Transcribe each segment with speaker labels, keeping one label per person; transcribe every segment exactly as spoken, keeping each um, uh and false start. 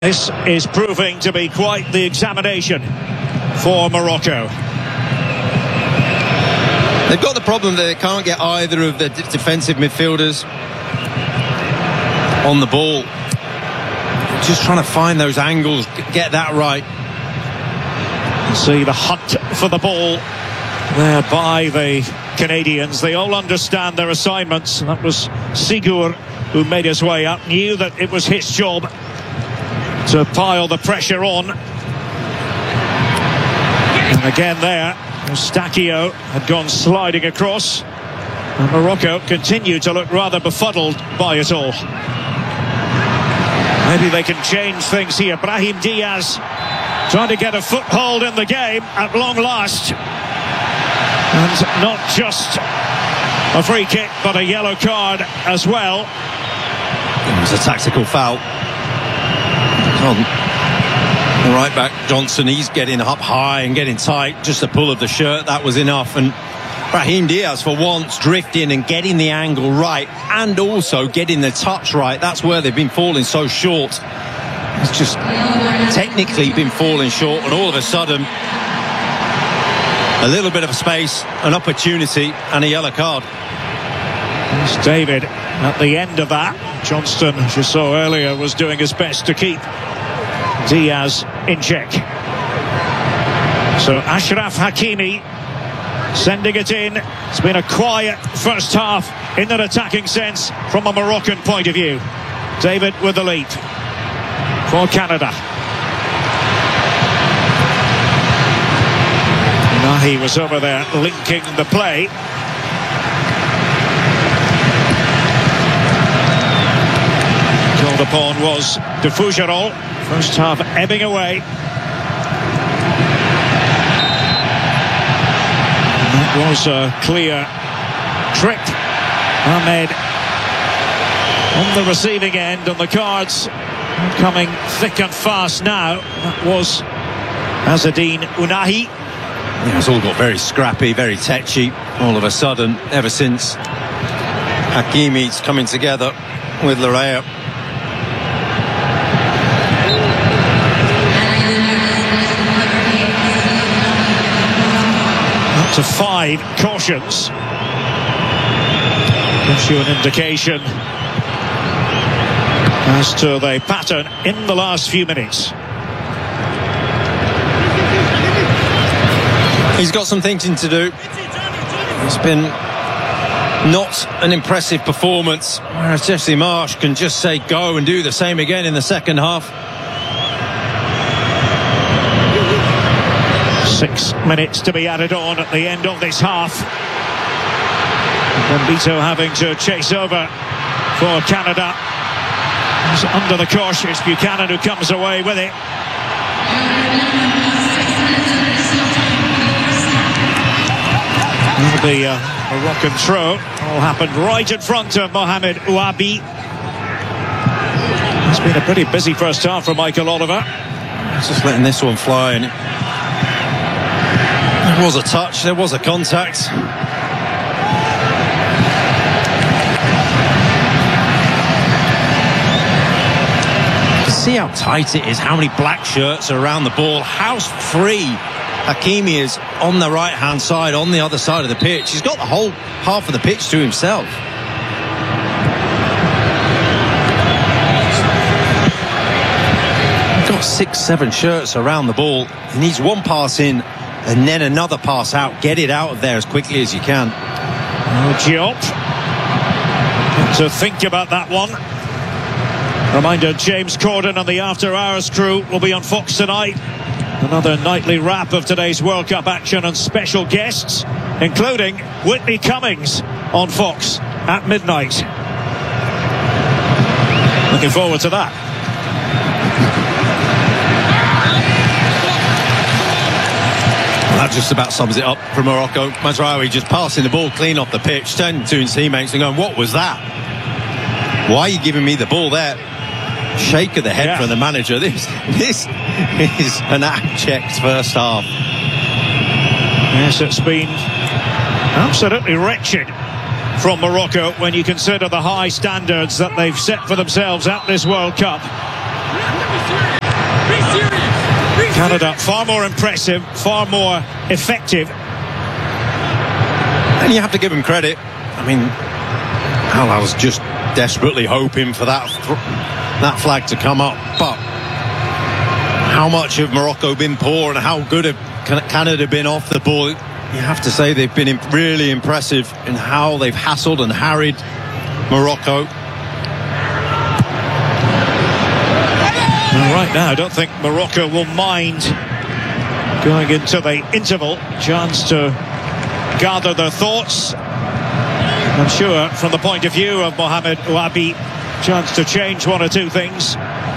Speaker 1: This is proving to be quite the examination for Morocco.
Speaker 2: They've got the problem that they can't get either of the defensive midfielders on the ball. Just trying to find those angles, get that right.
Speaker 1: See the hunt for the ball there by the Canadians. They all understand their assignments. That was Sigur who made his way up, knew that it was his job to pile the pressure on. And again there, Eustáquio had gone sliding across, and Morocco continued to look rather befuddled by it all. Maybe they can change things here. Brahim Diaz trying to get a foothold in the game at long last. And not just a free kick, but a yellow card as well.
Speaker 2: It was a tactical foul. On the right back, Johnson, he's getting up high and getting tight. Just a pull of the shirt, that was enough. And Brahim Diaz, for once, drifting and getting the angle right, and also getting the touch right. That's where they've been falling so short. It's just technically been falling short, and all of a sudden, a little bit of space, an opportunity, and a yellow card.
Speaker 1: It's David at the end of that. Johnston, as you saw earlier, was doing his best to keep Diaz in check. So Achraf Hakimi sending it in. It's been a quiet first half in an attacking sense from a Moroccan point of view. David with the lead for Canada. Nahi was over there linking the play. Called upon was De Fougerolles. First half ebbing away. And that was a clear trick. Ahmed on the receiving end, and the cards coming thick and fast now. That was Azzedine Ounahi.
Speaker 2: Yeah, it's all got very scrappy, very tetchy all of a sudden, ever since Hakimi's coming together with Larrea.
Speaker 1: Up to five cautions. Gives you an indication as to the pattern in the last few minutes.
Speaker 2: He's got some thinking to do. It's been not an impressive performance, whereas Jesse Marsch can just say go and do the same again in the second half.
Speaker 1: Six minutes to be added on at the end of this half. Bombito having to chase over for Canada. He's under the cosh. It's Buchanan who comes away with it. The uh, Moroccan throw all happened right in front of Mohamed Ouabi. It's been a pretty busy first half for Michael Oliver.
Speaker 2: He's just letting this one fly, and there was a touch, there was a contact. You can see how tight it is, how many black shirts are around the ball, how free Hakimi is on the right hand side, on the other side of the pitch. He's got the whole half of the pitch to himself. He's got six, seven shirts around the ball. He needs one pass in and then another pass out. Get it out of there as quickly as you can.
Speaker 1: Oh, Diop. To think about that one. Reminder, James Corden and the After Hours crew will be on Fox tonight. Another nightly wrap of today's World Cup action and special guests, including Whitney Cummings on Fox at midnight. Looking forward to that.
Speaker 2: Well, that just about sums it up for Morocco. Mazraoui just passing the ball clean off the pitch, turning to his teammates and going, what was that? Why are you giving me the ball there? Shake of the head yeah. from the manager. This, this is an abject first half.
Speaker 1: Yes, it's been absolutely wretched from Morocco when you consider the high standards that they've set for themselves at this World Cup. Canada, far more impressive, far more effective.
Speaker 2: And you have to give him credit. I mean, Al, I was just desperately hoping for that that flag to come up. But how much have Morocco been poor and how good have Canada been off the ball? You have to say they've been really impressive in how they've hassled and harried Morocco.
Speaker 1: Well, right now, I don't think Morocco will mind going into the interval. Chance to gather their thoughts. I'm sure from the point of view of Mohamed Ouabi, chance to change one or two things.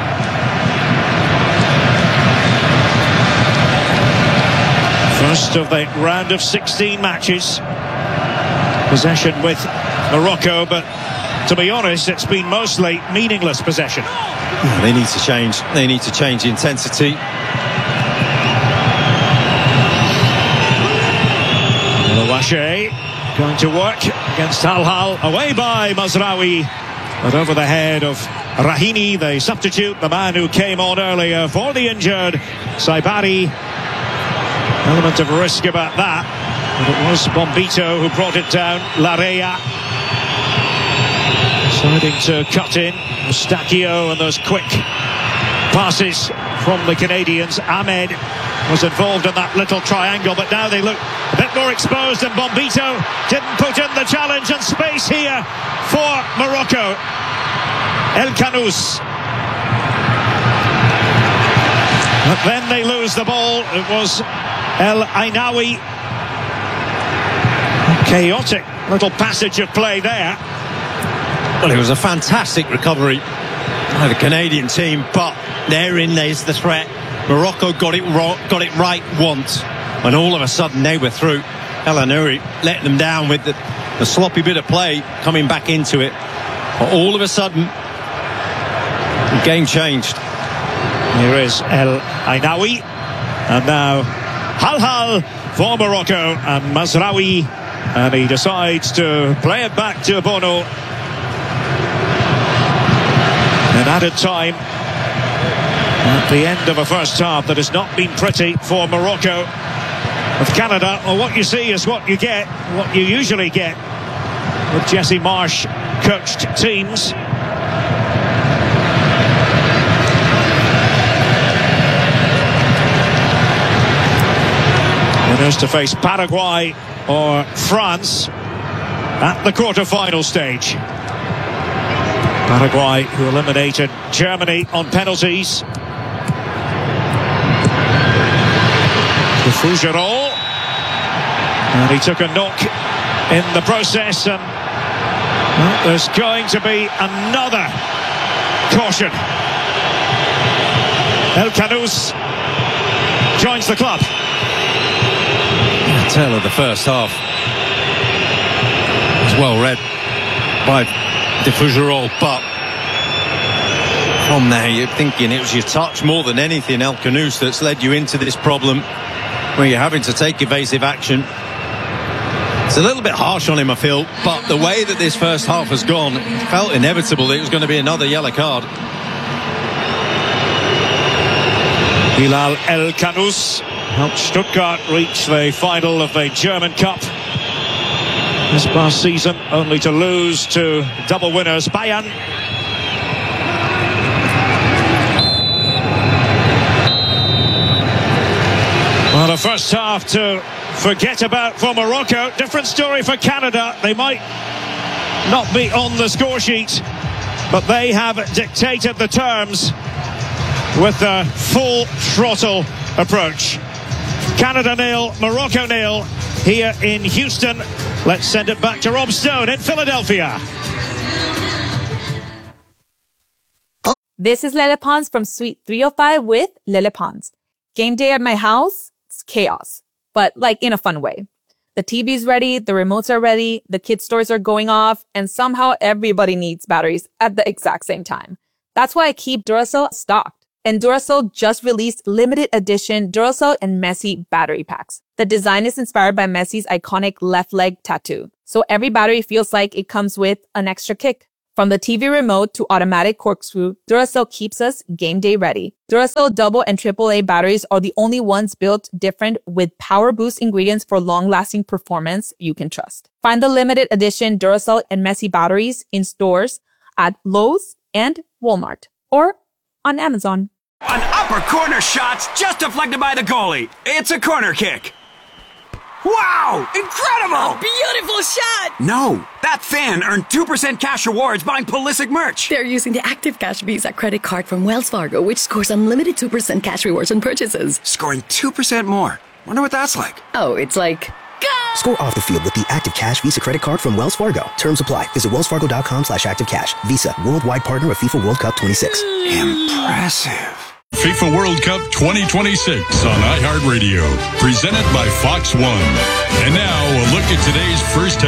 Speaker 1: First of the round of sixteen matches. Possession with Morocco, but to be honest, it's been mostly meaningless possession.
Speaker 2: Yeah, they need to change. They need to change the intensity.
Speaker 1: Louache going to work against Al Hilal, away by Mazraoui, but over the head of Rahini, the substitute, the man who came on earlier for the injured Saibari. Element of risk about that, but it was Bombito who brought it down. Larea deciding to cut in. Mustachio and those quick passes from the Canadians. Ahmed was involved in that little triangle, but now they look a bit more exposed, and Bombito didn't put in the challenge, and space here for Morocco. El Khanous. But then they lose the ball. It was El Ainaoui. Chaotic little passage of play there.
Speaker 2: Well, it was a fantastic recovery by the Canadian team, but therein lays the threat. Morocco got it wrong, got it right once, and all of a sudden they were through. El Ainaoui let them down with the, the sloppy bit of play coming back into it. But all of a sudden, the game changed.
Speaker 1: Here is El Ainaoui, and now Al Hilal for Morocco, and Mazraoui, and he decides to play it back to Bono. And added time at the end of a first half that has not been pretty for Morocco. With Canada, well, what you see is what you get, what you usually get with Jesse Marsh coached teams. Winners to face Paraguay or France at the quarter-final stage. Paraguay, who eliminated Germany on penalties. To Fougerolles, and he took a knock in the process, and well, there's going to be another caution. El Khanous joins the club.
Speaker 2: The tail of the first half was well read by de Fougerolles, but from there you're thinking it was your touch more than anything, El Khanous, that's led you into this problem where you're having to take evasive action. It's a little bit harsh on him, I feel, but the way that this first half has gone, it felt inevitable that it was going to be another yellow card.
Speaker 1: Hilal El Khanous helped Stuttgart reach the final of the German Cup this past season, only to lose to double winners Bayern. Well, the first half to forget about for Morocco. Different story for Canada. They might not be on the score sheet, but they have dictated the terms with a full throttle approach. Canada nil, Morocco nil here in Houston. Let's send it back to Rob Stone in Philadelphia.
Speaker 3: This is Lele Pons from Suite three oh five with Lele Pons. Game day at my house, it's chaos, but like in a fun way. The T V's ready, the remotes are ready, the kids' stores are going off, and somehow everybody needs batteries at the exact same time. That's why I keep Duracell stocked. And Duracell just released limited edition Duracell and Messi battery packs. The design is inspired by Messi's iconic left leg tattoo, so every battery feels like it comes with an extra kick. From the T V remote to automatic corkscrew, Duracell keeps us game day ready. Duracell double and triple A batteries are the only ones built different with power boost ingredients for long-lasting performance you can trust. Find the limited edition Duracell and Messi batteries in stores at Lowe's and Walmart or on Amazon.
Speaker 4: An upper corner shot's just deflected by the goalie. It's a corner kick. Wow! Incredible!
Speaker 5: Beautiful shot!
Speaker 4: No, that fan earned two percent cash rewards buying Pulisic merch.
Speaker 5: They're using the Active Cash Visa credit card from Wells Fargo, which scores unlimited two percent cash rewards on purchases.
Speaker 4: Scoring two percent more. Wonder what that's like.
Speaker 5: Oh, it's like... Go!
Speaker 6: Score off the field with the Active Cash Visa credit card from Wells Fargo. Terms apply. Visit wellsfargo.com slash active cash. Visa, worldwide partner of FIFA World Cup twenty-six.
Speaker 4: Impressive.
Speaker 7: FIFA World Cup twenty twenty-six on iHeartRadio, presented by Fox One. And now a look at today's first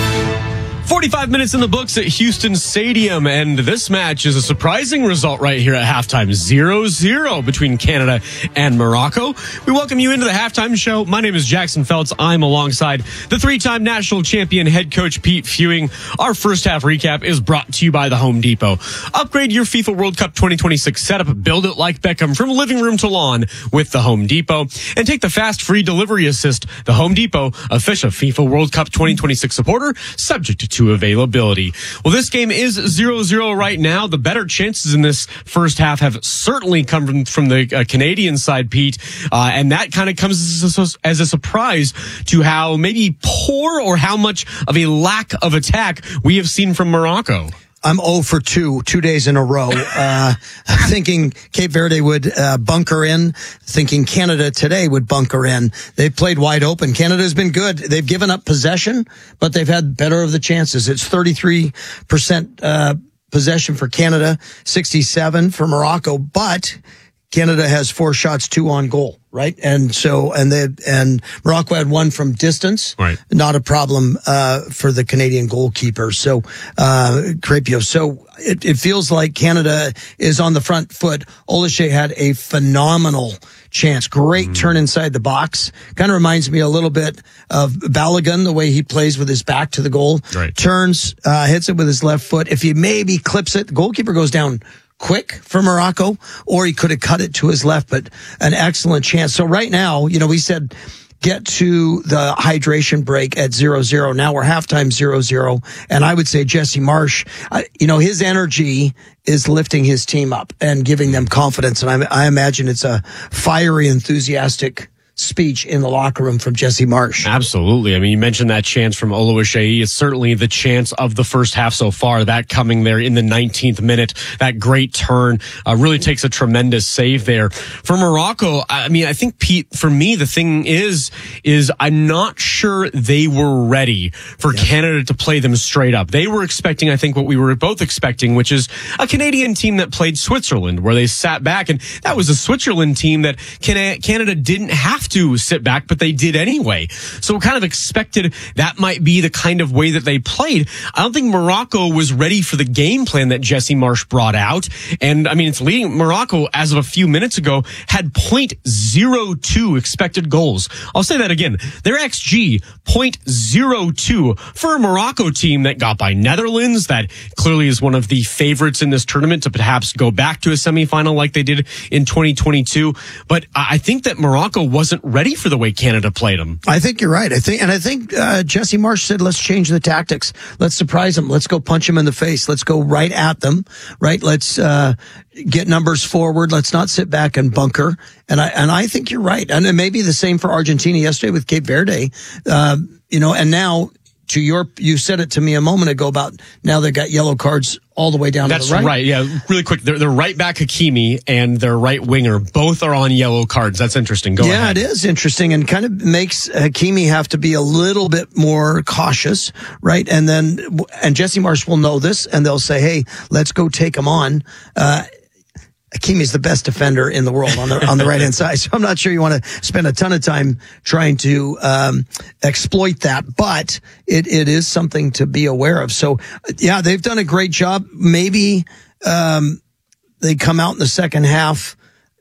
Speaker 7: half.
Speaker 2: forty-five minutes in the books at Houston Stadium, and this match is a surprising result right here at halftime. zero zero between Canada and Morocco. We welcome you into the halftime show. My name is Jackson Feltz. I'm alongside the three-time national champion head coach Pete Fewing. Our first half recap is brought to you by the Home Depot. Upgrade your FIFA World Cup twenty twenty-six setup. Build it like Beckham from living room to lawn with the Home Depot. And take the fast free delivery assist. The Home Depot, official FIFA World Cup twenty twenty-six supporter, subject to to availability. Well, this game is zero zero right now. The better chances in this first half have certainly come from, from the uh, Canadian side, Pete. Uh, and that kind of comes as a, as a surprise to how maybe poor or how much of a lack of attack we have seen from Morocco.
Speaker 8: I'm zero for two, two days in a row, uh, thinking Cape Verde would uh, bunker in, thinking Canada today would bunker in. They've played wide open. Canada's been good. They've given up possession, but they've had better of the chances. It's thirty-three percent uh, possession for Canada, sixty-seven for Morocco, but Canada has four shots, two on goal, right? And so, and they, and Morocco had one from distance.
Speaker 2: Right.
Speaker 8: Not a problem, uh, for the Canadian goalkeeper. So, uh, Crepio. So it, it feels like Canada is on the front foot. Olise had a phenomenal chance. Great mm-hmm. turn inside the box. Kind of reminds me a little bit of Balogun, the way he plays with his back to the goal.
Speaker 2: Right.
Speaker 8: Turns, uh, hits it with his left foot. If he maybe clips it, the goalkeeper goes down quick for Morocco, or he could have cut it to his left, but an excellent chance. So right now, you know, we said get to the hydration break at zero zero. Now we're halftime zero zero. And I would say Jesse Marsch, uh, you know, his energy is lifting his team up and giving them confidence. And I, I imagine it's a fiery, enthusiastic speech in the locker room from Jesse Marsch.
Speaker 2: Absolutely. I mean, you mentioned that chance from Oluwaseyi. It's certainly the chance of the first half so far. That coming there in the nineteenth minute, that great turn, uh, really takes a tremendous save there. For Morocco, I mean, I think, Pete, for me, the thing is, is I'm not sure they were ready for yeah. Canada to play them straight up. They were expecting, I think, what we were both expecting, which is a Canadian team that played Switzerland, where they sat back, and that was a Switzerland team that Canada didn't have to sit back, but they did anyway. So we kind of expected that might be the kind of way that they played. I don't think Morocco was ready for the game plan that Jesse Marsch brought out. And I mean, it's leading. Morocco, as of a few minutes ago, had point zero two expected goals. I'll say that again. Their X G, point zero two for a Morocco team that got by Netherlands, that clearly is one of the favorites in this tournament to perhaps go back to a semifinal like they did in twenty twenty-two. But I think that Morocco wasn't ready for the way Canada played them.
Speaker 8: I think you're right. I think, and I think uh, Jesse Marsch said, "Let's change the tactics. Let's surprise them. Let's go punch them in the face. Let's go right at them. Right? Let's uh, get numbers forward. Let's not sit back and bunker." And I and I think you're right. And it may be the same for Argentina yesterday with Cape Verde. Uh, you know, and now to your, you said it to me a moment ago about now they've got yellow cards all the way down
Speaker 2: That's
Speaker 8: to the right.
Speaker 2: right. Yeah, really quick. Their, their right back Hakimi and their right winger both are on yellow cards. That's interesting. Go
Speaker 8: yeah,
Speaker 2: ahead.
Speaker 8: Yeah, it is interesting and kind of makes Hakimi have to be a little bit more cautious, right? And then, and Jesse Marsch will know this and they'll say, hey, let's go take him on. Uh, Hakimi is the best defender in the world on the on the right hand side, so I'm not sure you want to spend a ton of time trying to um, exploit that, but it it is something to be aware of. So, yeah, they've done a great job. Maybe um, they come out in the second half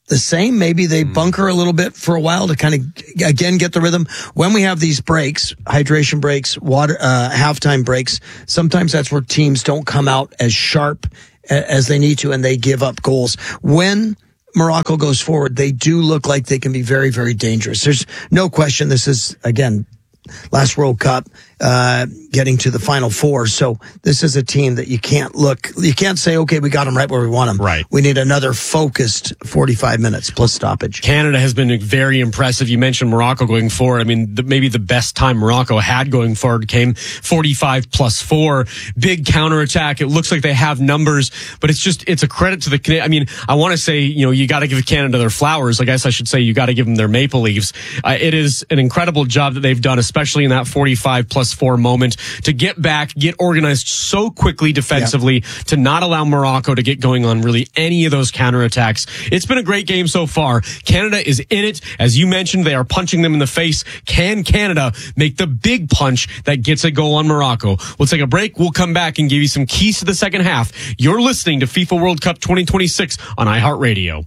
Speaker 8: the same. Maybe they bunker a little bit for a while to kind of, again, get the rhythm. When we have these breaks, hydration breaks, water, uh, halftime breaks, sometimes that's where teams don't come out as sharp as they need to and they give up goals. When Morocco goes forward, they do look like they can be very, very dangerous. There's no question this is, again, last World Cup, uh, getting to the Final Four. So this is a team that you can't look, you can't say, okay, we got them right where we want them.
Speaker 9: Right.
Speaker 8: We need another focused forty-five minutes plus stoppage.
Speaker 9: Canada has been very impressive. You mentioned Morocco going forward. I mean, the, maybe the best time Morocco had going forward came forty-five plus four. Big counterattack. It looks like they have numbers, but it's just, it's a credit to the Canadian. I mean, I want to say, you know, you got to give Canada their flowers. I guess I should say you got to give them their maple leaves. Uh, it is an incredible job that they've done, especially in that forty-five plus four moment, to get back, get organized so quickly defensively, yeah. to not allow Morocco to get going on really any of those counterattacks. It's been a great game so far. Canada is in it. As you mentioned, they are punching them in the face. Can Canada make the big punch that gets a goal on Morocco? We'll take a break. We'll come back and give you some keys to the second half. You're listening to FIFA World Cup twenty twenty-six on iHeartRadio.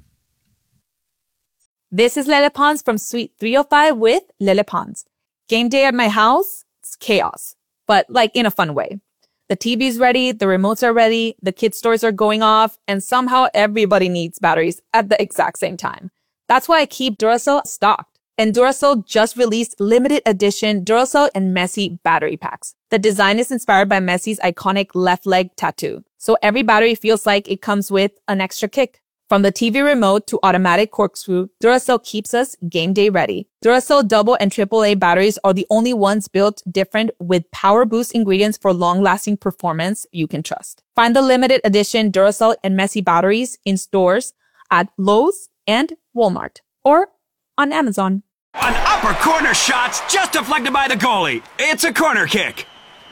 Speaker 3: This is Lele Pons from Suite three oh five with Lele Pons. Game day at my house, it's chaos, but like in a fun way. The T V's ready, the remotes are ready, the kids' stores are going off, and somehow everybody needs batteries at the exact same time. That's why I keep Duracell stocked. And Duracell just released limited edition Duracell and Messi battery packs. The design is inspired by Messi's iconic left leg tattoo, so every battery feels like it comes with an extra kick. From the T V remote to automatic corkscrew, Duracell keeps us game day ready. Duracell double and triple A batteries are the only ones built different with power boost ingredients for long-lasting performance you can trust. Find the limited edition Duracell and Messi batteries in stores at Lowe's and Walmart or on Amazon.
Speaker 4: An upper corner shot's just deflected by the goalie. It's a corner kick.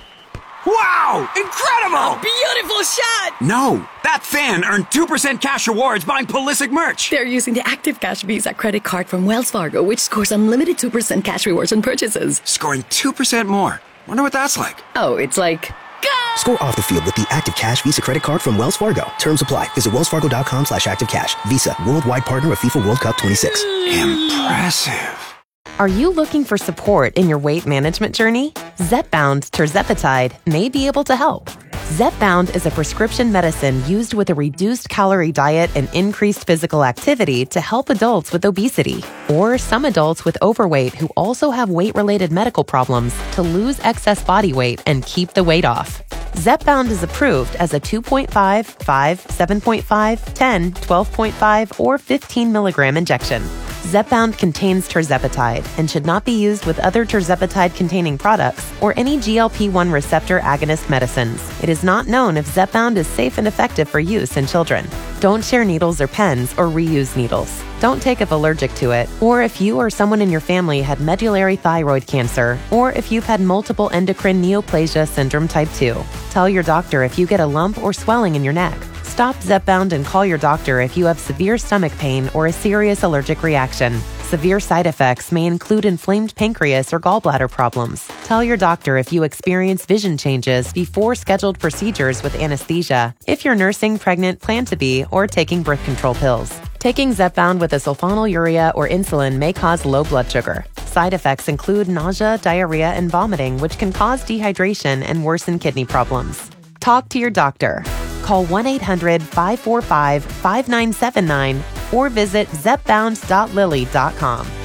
Speaker 4: Wow! Incredible!
Speaker 5: Beautiful shot!
Speaker 4: No, that fan earned two percent cash rewards buying Pulisic merch.
Speaker 5: They're using the Active Cash Visa credit card from Wells Fargo, which scores unlimited two percent cash rewards on purchases.
Speaker 4: Scoring two percent more. Wonder what that's like.
Speaker 5: Oh, it's like... Go!
Speaker 6: Score off the field with the Active Cash Visa credit card from Wells Fargo. Terms apply. Visit wellsfargo.com slash active cash. Visa, worldwide partner of FIFA World Cup twenty-six.
Speaker 4: Impressive.
Speaker 10: Are you looking for support in your weight management journey? Zepbound tirzepatide may be able to help. Zepbound is a prescription medicine used with a reduced calorie diet and increased physical activity to help adults with obesity or some adults with overweight who also have weight-related medical problems to lose excess body weight and keep the weight off. Zepbound is approved as a two point five, five, seven point five, ten, twelve point five, or fifteen milligram injection. Zepbound contains tirzepatide and should not be used with other tirzepatide-containing products or any G L P one receptor agonist medicines. It is not known if Zepbound is safe and effective for use in children. Don't share needles or pens or reuse needles. Don't take if allergic to it, or if you or someone in your family had medullary thyroid cancer, or if you've had multiple endocrine neoplasia syndrome type two. Tell your doctor if you get a lump or swelling in your neck. Stop Zepbound and call your doctor if you have severe stomach pain or a serious allergic reaction. Severe side effects may include inflamed pancreas or gallbladder problems. Tell your doctor if you experience vision changes before scheduled procedures with anesthesia, if you're nursing, pregnant, plan to be, or taking birth control pills. Taking Zepbound with a sulfonylurea or insulin may cause low blood sugar. Side effects include nausea, diarrhea, and vomiting, which can cause dehydration and worsen kidney problems. Talk to your doctor. Call one eight hundred, five four five, five nine seven nine or visit zepbound dot lilly dot com.